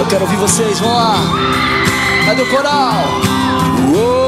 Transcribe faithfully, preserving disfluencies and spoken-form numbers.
Eu quero ouvir vocês, vamos lá. Cadê o coral? Uou.